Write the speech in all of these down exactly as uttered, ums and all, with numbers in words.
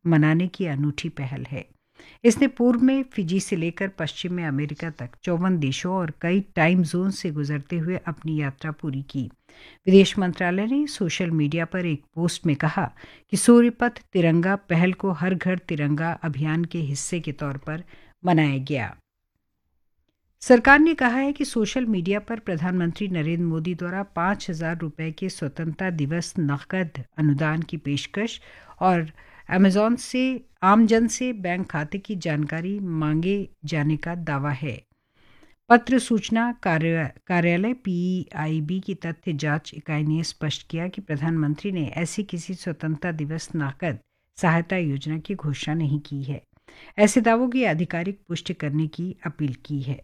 मनाने की अनूठी पहल है। इसने पूर्व में फिजी से लेकर पश्चिम में अमेरिका तक चौवन देशों और कई टाइम जोन से गुजरते हुए अपनी यात्रा पूरी की। विदेश मंत्रालय ने सोशल मीडिया पर एक पोस्ट में कहा कि सूर्यपथ तिरंगा पहल को हर घर तिरंगा अभियान के हिस्से के तौर पर मनाया गया। सरकार ने कहा है कि सोशल मीडिया पर प्रधानमंत्री नरेंद्र मोदी द्वारा पाँच हजार रुपये के स्वतंत्रता दिवस नकद अनुदान की पेशकश और अमेजॉन से आमजन से बैंक खाते की जानकारी मांगे जाने का दावा है। पत्र सूचना कार्य, कार्यालय पीआईबी की तथ्य जांच इकाई ने स्पष्ट किया कि प्रधानमंत्री ने ऐसी किसी स्वतंत्रता दिवस नकद सहायता योजना की घोषणा नहीं की है। ऐसे दावों की आधिकारिक पुष्टि करने की अपील की है।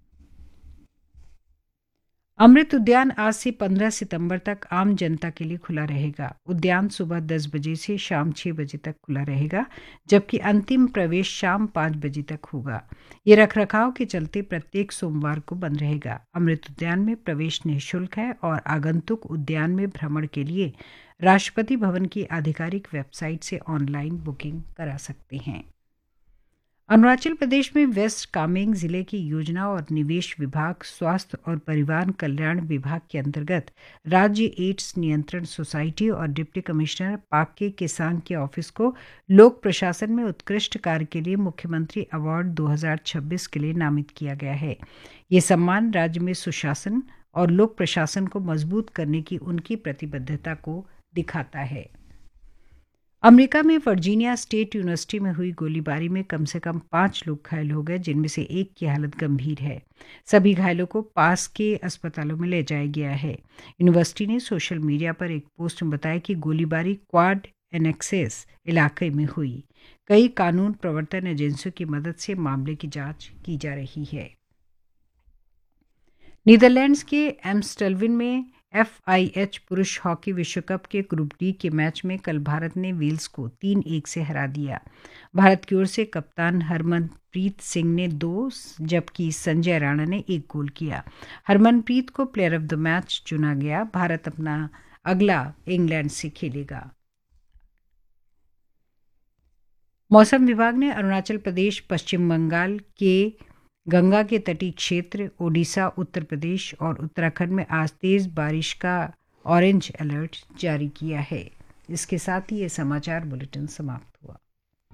अमृत उद्यान आज से पंद्रह सितंबर तक आम जनता के लिए खुला रहेगा। उद्यान सुबह दस बजे से शाम छह बजे तक खुला रहेगा, जबकि अंतिम प्रवेश शाम पाँच बजे तक होगा। ये रखरखाव के चलते प्रत्येक सोमवार को बंद रहेगा। अमृत उद्यान में प्रवेश निःशुल्क है और आगंतुक उद्यान में भ्रमण के लिए राष्ट्रपति भवन की आधिकारिक वेबसाइट से ऑनलाइन बुकिंग करा सकते हैं। अरुणाचल प्रदेश में वेस्ट कामेंग जिले की योजना और निवेश विभाग, स्वास्थ्य और परिवार कल्याण विभाग के अंतर्गत राज्य एड्स नियंत्रण सोसाइटी और डिप्टी कमिश्नर पाक्के केसांग के ऑफिस को लोक प्रशासन में उत्कृष्ट कार्य के लिए मुख्यमंत्री अवार्ड दो हज़ार छब्बीस के लिए नामित किया गया है। ये सम्मान राज्य में सुशासन और लोक प्रशासन को मजबूत करने की उनकी प्रतिबद्धता को दिखाता है। अमेरिका में वर्जीनिया स्टेट यूनिवर्सिटी में हुई गोलीबारी में कम से कम पांच लोग घायल हो गए, जिनमें से एक की हालत गंभीर है। सभी घायलों को पास के अस्पतालों में ले जाया गया है। यूनिवर्सिटी ने सोशल मीडिया पर एक पोस्ट में बताया कि गोलीबारी क्वाड एनेक्सेस इलाके में हुई। कई कानून प्रवर्तन एजेंसियों की मदद से मामले की जांच की जा रही है। नीदरलैंड्स के एम्स्टलविन में एफआईएच पुरुष हॉकी विश्व कप के ग्रुप डी के मैच में कल भारत ने वेल्स को तीन एक से हरा दिया। भारत की ओर से कप्तान हरमनप्रीत सिंह ने दो जबकि संजय राणा ने एक गोल किया। हरमनप्रीत को प्लेयर ऑफ द मैच चुना गया। भारत अपना अगला इंग्लैंड से खेलेगा। मौसम विभाग ने अरुणाचल प्रदेश, पश्चिम बंगाल के गंगा के तटीय क्षेत्र, ओडिशा, उत्तर प्रदेश और उत्तराखंड में आज तेज बारिश का ऑरेंज अलर्ट जारी किया है। इसके साथ ही ये समाचार बुलेटिन समाप्त